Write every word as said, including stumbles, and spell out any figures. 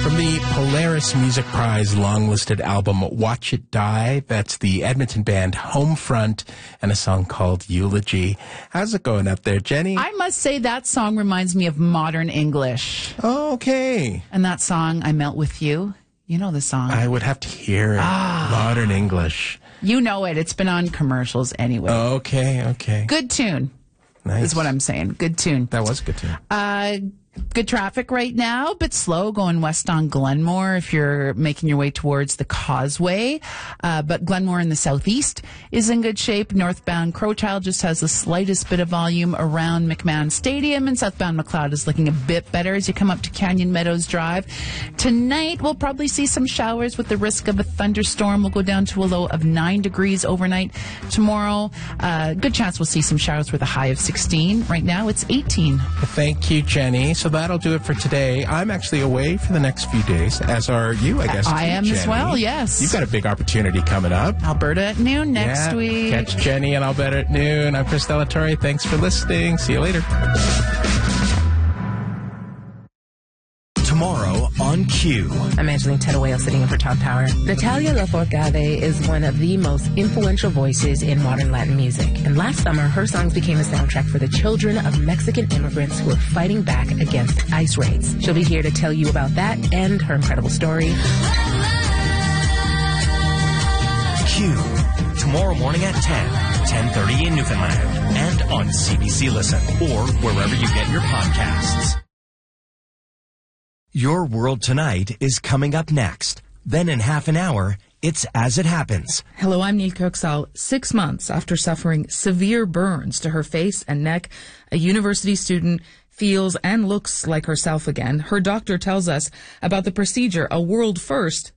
From the Polaris Music Prize long-listed album Watch It Die, that's the Edmonton band Homefront and a song called Eulogy. How's it going up there, Jenny? I must say that song reminds me of modern English. Oh, okay. And that song, I Melt With You, you know the song. I would have to hear it. Ah. Modern English. You know it. It's been on commercials anyway. Okay, okay. Good tune. Nice. Is what I'm saying. Good tune. That was a good tune. Uh, good traffic right now, but slow going west on Glenmore if you're making your way towards the Causeway. Uh, but Glenmore in the southeast is in good shape. Northbound Crowchild just has the slightest bit of volume around McMahon Stadium, and southbound McLeod is looking a bit better as you come up to Canyon Meadows Drive. Tonight, we'll probably see some showers with the risk of a thunderstorm. We'll go down to a low of nine degrees overnight. Tomorrow, uh, good chance we'll see some showers with a high of sixteen. Right now, it's eighteen. Well, thank you, Jenny. So that'll do it for today. I'm actually away for the next few days, as are you, I guess. I too, am Jenny. as well, yes. You've got a big opportunity coming up. Alberta at noon next yeah. week. Catch Jenny and Alberta at noon. I'm Chris Delatorre. Thanks for listening. See you later. Tomorrow on Q. I'm Angeline Tettaway sitting in for Todd Power. Natalia Lafourcade is one of the most influential voices in modern Latin music. And last summer, her songs became a soundtrack for the children of Mexican immigrants who are fighting back against ICE raids. She'll be here to tell you about that and her incredible story. Q. Tomorrow morning at ten, ten thirty in Newfoundland. And on C B C Listen or wherever you get your podcasts. Your World Tonight is coming up next. Then in half an hour, it's As It Happens. Hello, I'm Neil Kirksall. Six months after suffering severe burns to her face and neck, a university student feels and looks like herself again. Her doctor tells us about the procedure, a world first,